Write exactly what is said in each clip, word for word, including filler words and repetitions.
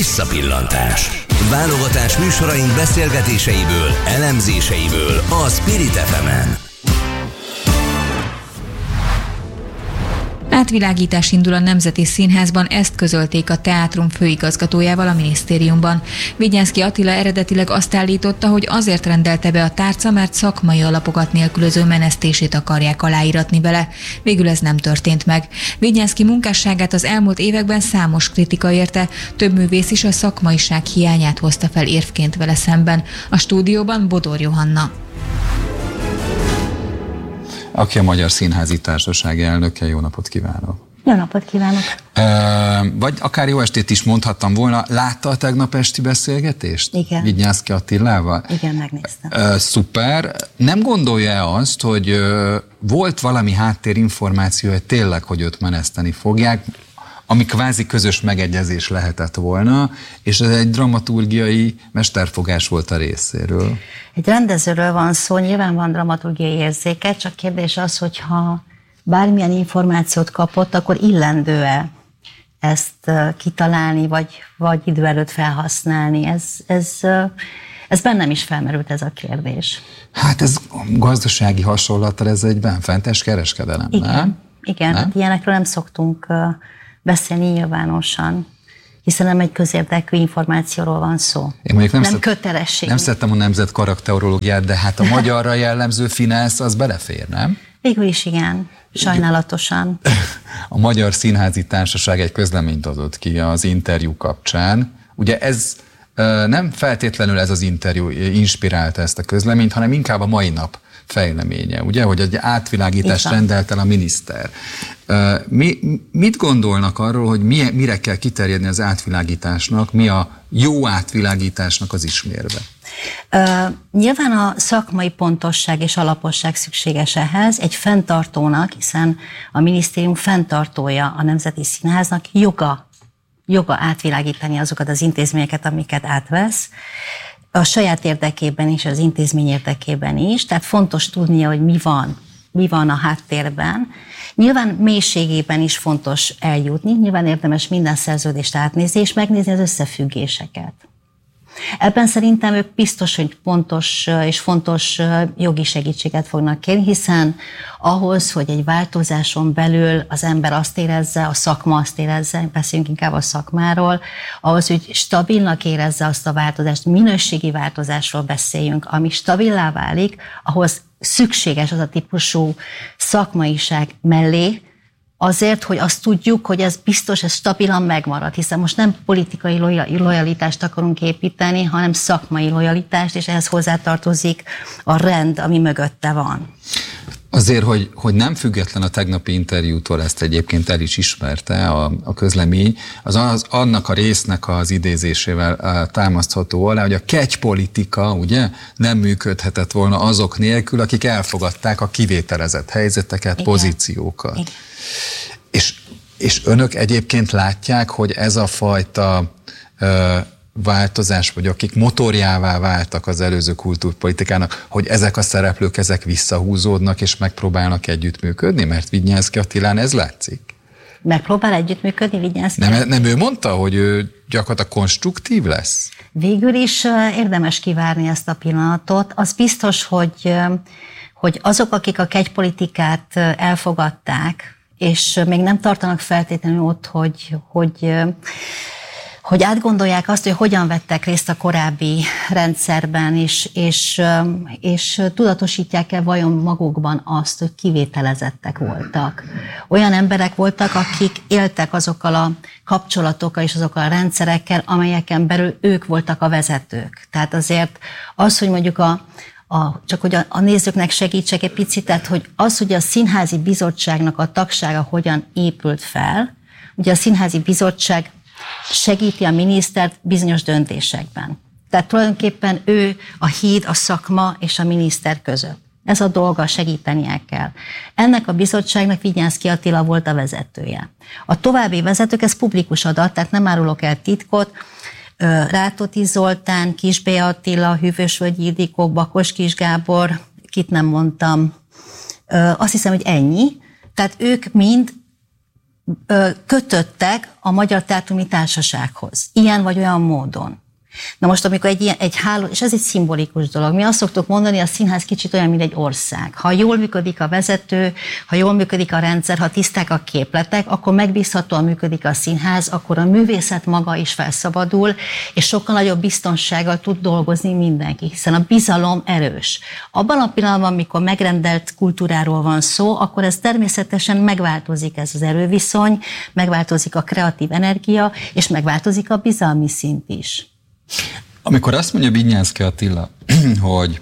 Visszapillantás. Válogatás műsoraink beszélgetéseiből, elemzéseiből a Spirit ef emen. Átvilágítás indul a Nemzeti Színházban, ezt közölték a teátrum főigazgatójával a minisztériumban. Vignyánszky Attila eredetileg azt állította, hogy azért rendelte be a tárca, mert szakmai alapokat nélkülöző menesztését akarják aláíratni vele. Végül ez nem történt meg. Vignyánszky munkásságát az elmúlt években számos kritika érte, több művész is a szakmaiság hiányát hozta fel érvként vele szemben. A stúdióban Bodor Johanna. Aki a Magyar Színházi Társaság elnöke. Jó napot kívánok! Jó napot kívánok! E, vagy akár jó estét is mondhattam volna. Látta a tegnap esti beszélgetést? Igen. Vignyánszky Attilával? Igen, megnéztem. E, szuper. Nem gondolja-e azt, hogy e, volt valami háttérinformáció, hogy tényleg, hogy őt meneszteni fogják, ami kvázi közös megegyezés lehetett volna, és ez egy dramaturgiai mesterfogás volt a részéről? Egy rendezőről van szó, nyilván van dramaturgiai érzéke, csak kérdés az, hogyha bármilyen információt kapott, akkor illendő-e ezt kitalálni, vagy, vagy idő előtt felhasználni. Ez, ez, ez bennem is felmerült ez a kérdés. Hát ez gazdasági hasonlattal, ez egy benfentes kereskedelem, igen, nem? Igen, nem? Hát ilyenekről nem szoktunk beszélni nyilvánosan, hiszen nem egy közérdekű információról van szó. Én nem, nem szed, kötelesség. Nem szedtem a nemzet karakterológiát, de hát a magyarra jellemző finesz, az belefér, nem? Végül is igen, sajnálatosan. A Magyar Színházi Társaság egy közleményt adott ki az interjú kapcsán. Ugye ez nem feltétlenül ez az interjú inspirálta ezt a közleményt, hanem inkább a mai nap fejleménye, ugye, hogy egy átvilágítást rendelt el a miniszter. Mi, mit gondolnak arról, hogy mi, mire kell kiterjedni az átvilágításnak, mi a jó átvilágításnak az ismérve? Uh, nyilván a szakmai pontosság és alaposság szükséges ehhez, egy fenntartónak, hiszen a minisztérium fenntartója a Nemzeti Színháznak joga, joga átvilágítani azokat az intézményeket, amiket átvesz, a saját érdekében is, az intézmény érdekében is, tehát fontos tudnia, hogy mi van, mi van a háttérben. Nyilván mélységében is fontos eljutni, nyilván érdemes minden szerződést átnézni, és megnézni az összefüggéseket. Ebben szerintem ők biztos, hogy pontos és fontos jogi segítséget fognak kérni, hiszen ahhoz, hogy egy változáson belül az ember azt érezze, a szakma azt érezze, beszéljünk inkább a szakmáról, ahhoz, hogy stabilnak érezze azt a változást, minőségi változásról beszéljünk, ami stabilá válik, ahhoz szükséges az a típusú szakmaiság mellé, azért, hogy azt tudjuk, hogy ez biztos, ez stabilan megmarad, hiszen most nem politikai lojalitást akarunk építeni, hanem szakmai lojalitást, és ehhez hozzátartozik a rend, ami mögötte van. Azért, hogy, hogy nem független a tegnapi interjútól, ezt egyébként el is ismerte a, a közlemény, az, az annak a résznek az idézésével támasztható alá, hogy a kegypolitika ugye nem működhetett volna azok nélkül, akik elfogadták a kivételezett helyzeteket, igen, pozíciókat. Igen. És, és önök egyébként látják, hogy ez a fajta ö, változás, vagy akik motorjává váltak az előző kultúrpolitikának, hogy ezek a szereplők, ezek visszahúzódnak és megpróbálnak együttműködni? Mert Vignyánszky Attilán ez látszik. Megpróbál együttműködni Vignyánszky? Nem, nem ő mondta, hogy ő gyakorlatilag konstruktív lesz? Végül is érdemes kivárni ezt a pillanatot. Az biztos, hogy, hogy azok, akik a kegypolitikát elfogadták, és még nem tartanak feltétlenül ott, hogy, hogy, hogy átgondolják azt, hogy hogyan vettek részt a korábbi rendszerben, és, és, és tudatosítják-e vajon magukban azt, hogy kivételezettek voltak. Olyan emberek voltak, akik éltek azokkal a kapcsolatokkal és azokkal a rendszerekkel, amelyeken belül ők voltak a vezetők. Tehát azért az, hogy mondjuk a A, csak hogy a, a nézőknek segítsek egy picit, tehát hogy az, hogy a Színházi Bizottságnak a tagsága hogyan épült fel, ugye a Színházi Bizottság segíti a minisztert bizonyos döntésekben. Tehát tulajdonképpen ő a híd, a szakma és a miniszter között. Ez a dolga, segítenie kell. Ennek a bizottságnak Vignyánszky Attila volt a vezetője. A további vezetők, ez publikus adat, tehát nem árulok el titkot, Rátóti Zoltán, Kiss B. Attila, Hűvösvölgyi Ildikó, Bakos Kis Gábor, kit nem mondtam, azt hiszem, hogy ennyi. Tehát ők mind kötöttek a Magyar Teátrumi Társasághoz, ilyen vagy olyan módon. Na most, amikor egy, ilyen, egy háló, és ez egy szimbolikus dolog, mi azt szoktuk mondani, a színház kicsit olyan, mint egy ország. Ha jól működik a vezető, ha jól működik a rendszer, ha tiszták a képletek, akkor megbízhatóan működik a színház, akkor a művészet maga is felszabadul, és sokkal nagyobb biztonsággal tud dolgozni mindenki, hiszen a bizalom erős. Abban a pillanatban, amikor megrendelt kultúráról van szó, akkor ez természetesen megváltozik ez az erőviszony, megváltozik a kreatív energia, és megváltozik a bizalmi szint is. Amikor azt mondja Vignyánszky Attila, hogy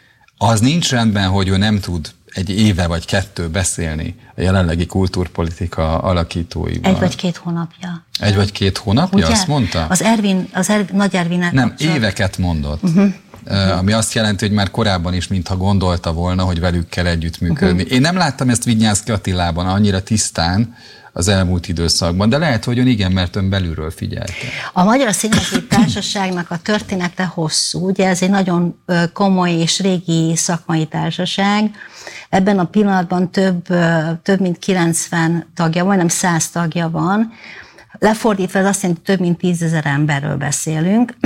az nincs rendben, hogy ő nem tud egy éve vagy kettő beszélni a jelenlegi kultúrpolitika alakítóival. Egy vagy két hónapja. Egy vagy két hónapja, ugye? Azt mondta? Az Ervin, az Ervin, Nagy Ervinnek Nem, kapcsolat. éveket mondott. Uh-huh. Uh, ami azt jelenti, hogy már korábban is, mintha gondolta volna, hogy velük kell együttműködni. Uh-huh. Én nem láttam ezt Vignyánszky Attilában annyira tisztán az elmúlt időszakban, de lehet, hogy ön igen, mert ön belülről figyelte. A Magyar Színházi Társaságnak a története hosszú, ugye ez egy nagyon komoly és régi szakmai társaság. Ebben a pillanatban több, több mint kilencven tagja, majdnem száz tagja van. Lefordítva ez azt jelenti, több mint tízezer emberről beszélünk.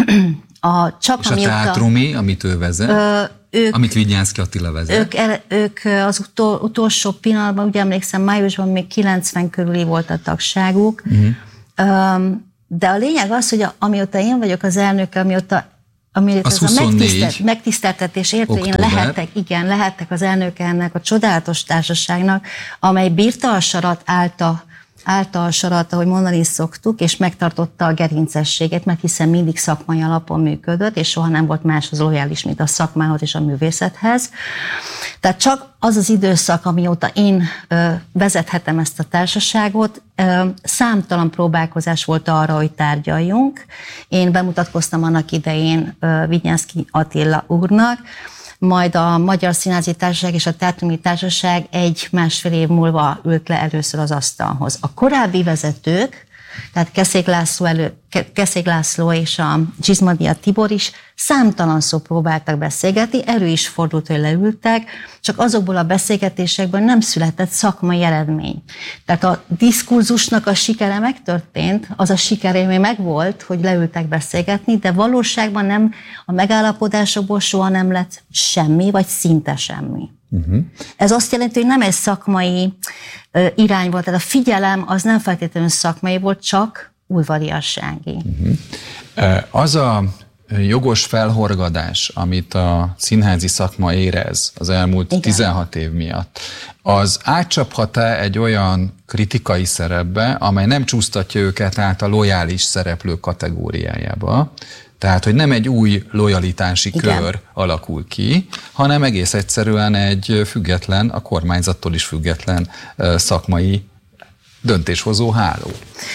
A, csak és a Teátrumi, amit ő vezet, ö, ők, amit Vignyánszky Attila vezet. Ők, el, ők az utol, utolsó pillanatban, ugye emlékszem, májusban még kilencven körüli volt a tagságuk, uh-huh. de a lényeg az, hogy a, amióta én vagyok az elnök, amióta, amióta az ez a megtisztelt, megtiszteltetés érte, én lehettek, igen, lehettek az elnöke ennek a csodálatos társaságnak, amely bírta a sarat, állta állta a sarat, ahogy mondani szoktuk, és megtartotta a gerincességet, mert hiszen mindig szakmai alapon működött, és soha nem volt máshoz lojális, mint a szakmához és a művészethez. Tehát csak az az időszak, amióta én ö, vezethetem ezt a társaságot, ö, számtalan próbálkozás volt arra, hogy tárgyaljunk. Én bemutatkoztam annak idején ö, Vignyánszky Attila úrnak, majd a Magyar Színházi Társaság és a Teátrumi Társaság egy-másfél év múlva ült le először az asztalhoz. A korábbi vezetők, tehát Keszék László, elő, Keszék László és a Zsizmadia Tibor is számtalanszor próbáltak beszélgetni, elő is fordult, hogy leültek, csak azokból a beszélgetésekből nem született szakmai eredmény. Tehát a diskurzusnak a sikere megtörtént, az a sikerélmény megvolt, hogy leültek beszélgetni, de valóságban nem, a megállapodásokból soha nem lett semmi, vagy szinte semmi. Uh-huh. Ez azt jelenti, hogy nem egy szakmai uh, irány volt, tehát a figyelem az nem feltétlenül szakmai volt, csak udvariassági. Uh-huh. Az a jogos felhorgadás, amit a színházi szakma érez az elmúlt igen. tizenhat év miatt, az átcsaphat-e egy olyan kritikai szerepbe, amely nem csúsztatja őket át a lojális szereplők kategóriájába, tehát, hogy nem egy új lojalitási igen. kör alakul ki, hanem egész egyszerűen egy független, a kormányzattól is független szakmai döntéshozó háló.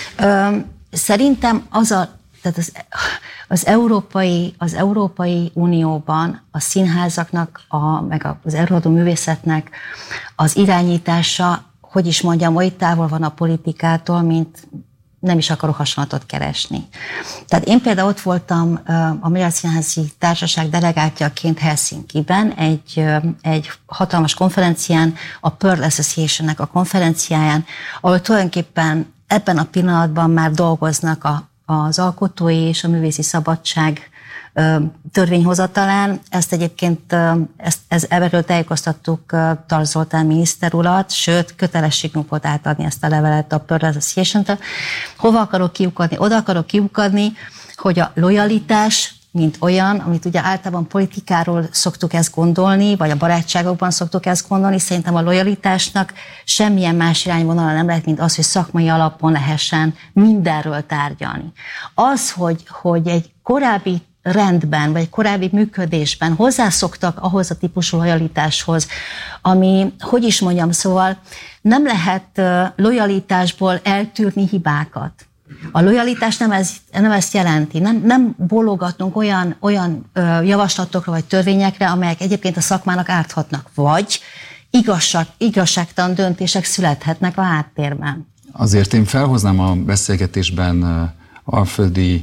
Ö, szerintem az a, tehát az, az, Európai, az Európai Unióban a színházaknak, a, meg az előadó művészetnek az irányítása, hogy is mondjam, oly távol van a politikától, mint nem is akarok hasonlatot keresni. Tehát én például ott voltam a Magyar Színházi Társaság delegáltjaként Helsinkiben, egy, egy hatalmas konferencián, a Pearl Association-nek a konferenciáján, ahol tulajdonképpen ebben a pillanatban már dolgoznak a, az alkotói és a művészi szabadság törvényhozatalán. Ezt egyébként, ezt, ez, erről tájékoztattuk Tarts Zoltán miniszter urat, sőt, kötelességünk volt átadni ezt a levelet a Pearl Association-től. Hova akarok kiukadni? Oda akarok kiukadni, hogy a lojalitás, mint olyan, amit ugye általában politikáról szoktuk ezt gondolni, vagy a barátságokban szoktuk ezt gondolni, szerintem a lojalitásnak semmilyen más irányvonala nem lehet, mint az, hogy szakmai alapon lehessen mindenről tárgyalni. Az, hogy, hogy egy korábbi rendben, vagy korábbi működésben hozzászoktak ahhoz a típusú lojalitáshoz, ami, hogy is mondjam, szóval nem lehet lojalitásból eltűrni hibákat. A lojalitás nem, ez, nem ezt jelenti. Nem, nem bologatnunk olyan, olyan ö, javaslatokra vagy törvényekre, amelyek egyébként a szakmának árthatnak, vagy igazság, igazságtalan döntések születhetnek a háttérben. Azért én felhoznám a beszélgetésben Alföldi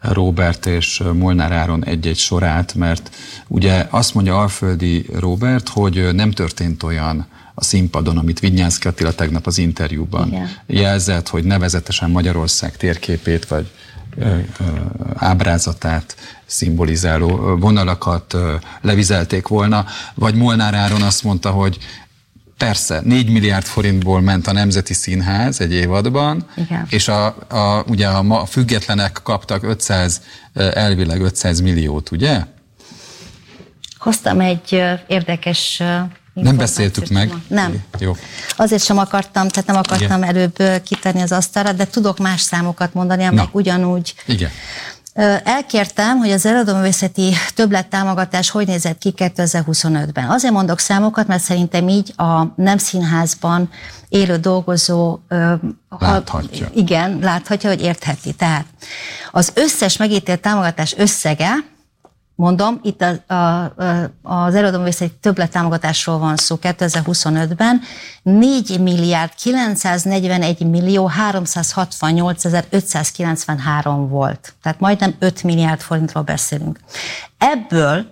Róbert és Molnár Áron egy-egy sorát, mert ugye azt mondja Alföldi Róbert, hogy nem történt olyan a színpadon, amit Vidnyánszky Attila tegnap az interjúban Igen. jelzett, hogy nevezetesen Magyarország térképét vagy ö, ö, ábrázatát szimbolizáló vonalakat ö, levizelték volna, vagy Molnár Áron azt mondta, hogy persze, négy milliárd forintból ment a Nemzeti Színház egy évadban, Igen. és a, a, ugye a, a függetlenek kaptak ötszáz, elvileg ötszáz milliót, ugye? Hoztam egy érdekes Nem beszéltük meg? Nem. Jó. Azért sem akartam, tehát nem akartam Igen. előbb kitenni az asztalra, de tudok más számokat mondani, amelyek ugyanúgy... Igen. Elkértem, hogy az előadóművészeti többlettámogatás hogy nézett ki kétezer-huszonötben. Azért mondok számokat, mert szerintem így a nem színházban élő dolgozó láthatja. Ha, igen, láthatja, hogy értheti. Tehát az összes megítélt támogatás összege, mondom, itt a, a, az előadóművészeti többlettámogatásról van szó kétezer-huszonötben, négy milliárd kilencszáznegyvenegy millió háromszázhatvannyolcezer-ötszázkilencvenhárom volt. Tehát majdnem öt milliárd forintról beszélünk. Ebből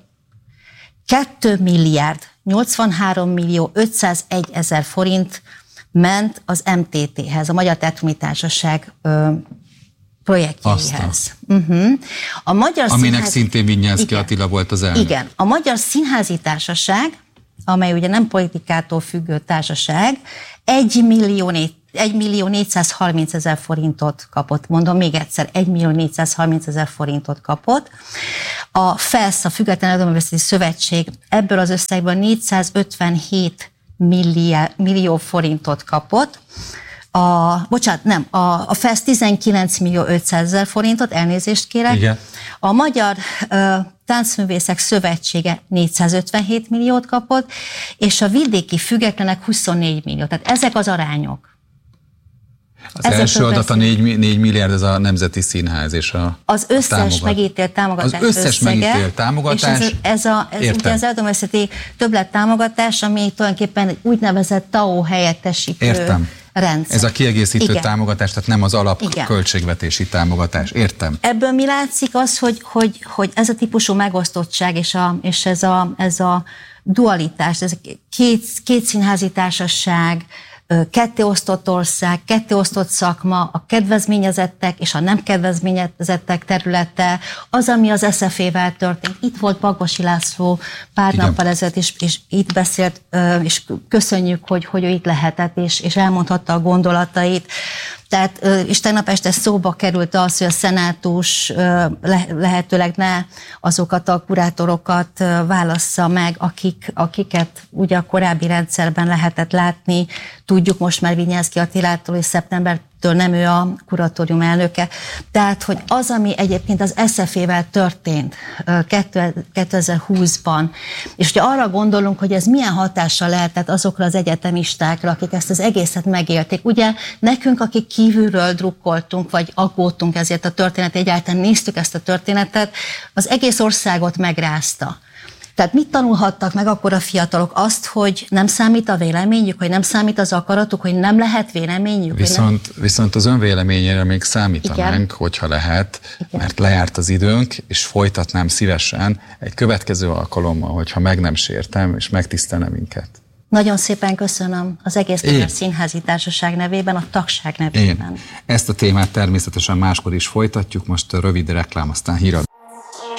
két milliárd nyolcvanhárom millió ötszázegy ezer forint ment az em té té-hez, a Magyar Teátrumi Társaság projektjeihez. Uh-huh. A Magyar Aminek Színház... szintén Vidnyánszky Attila volt az elnök. Igen. A Magyar Színházi Társaság, amely ugye nem politikától függő társaság, egy millió négyszázharminc ezer forintot kapott, mondom még egyszer, egy millió négyszázharminc ezer forintot kapott. A FESZ, a Független Előadóművészeti Szövetség ebből az összegből négyszázötvenhét millió forintot kapott. A, bocsánat, nem, a, a FESZ tizenkilenc millió ötszáz ezer forintot, elnézést kérek. Igen. A Magyar uh, Táncművészek Szövetsége négyszázötvenhét milliót kapott, és a vidéki függetlenek huszonnégy millió. Tehát ezek az arányok. Az ezek első adat a négy milliárd, ez a Nemzeti Színház és a Az összes támogat... megítélt támogatás Az összes összege, megítélt támogatás, és ez, ez, a, ez ugye az előadóművészeti többlet támogatás, ami tulajdonképpen egy úgynevezett té á o helyettesítő Értem. rendszer. Ez a kiegészítő Igen. támogatás, tehát nem az alap Igen. költségvetési támogatás. Értem. Ebből mi látszik az, hogy, hogy, hogy ez a típusú megosztottság és, a, és ez, a, ez a dualitás, ez a két, két színházi társaság, kettéosztott ország, kettéosztott szakma, a kedvezményezettek és a nem kedvezményezettek területe, az, ami az es ef é-vel történt. Itt volt Bagbosi László pár Igen. nappal ezelőtt, és, és itt beszélt, és köszönjük, hogy, hogy ő itt lehetett, és, és elmondhatta a gondolatait. Tehát, és tegnap este szóba került az, hogy a szenátus lehetőleg ne azokat a kurátorokat válassza meg, akik, akiket ugye a korábbi rendszerben lehetett látni. Tudjuk most már Vidnyánszky Attilától, és szeptembertől nem ő a kuratórium elnöke. Tehát, hogy az, ami egyébként az es ef é-vel történt kétezer-húszban, és ugye arra gondolunk, hogy ez milyen hatással lehetett azokra az egyetemistákra, akik ezt az egészet megélték. Ugye nekünk, akik kívülről drukkoltunk, vagy aggódtunk ezért a történet, egyáltalán néztük ezt a történetet, az egész országot megrázta. Tehát mit tanulhattak meg akkor a fiatalok? Azt, hogy nem számít a véleményük, hogy nem számít az akaratuk, hogy nem lehet véleményük? Viszont, nem... viszont az önvéleményére még számítanánk, Igen. hogyha lehet, Igen. mert lejárt az időnk, és folytatnám szívesen egy következő alkalommal, hogyha meg nem sértem, és megtisztelne minket. Nagyon szépen köszönöm az egész Magyar Színházi Társaság nevében, a tagság nevében. Én. Ezt a témát természetesen máskor is folytatjuk, most rövid reklám, aztán híradó.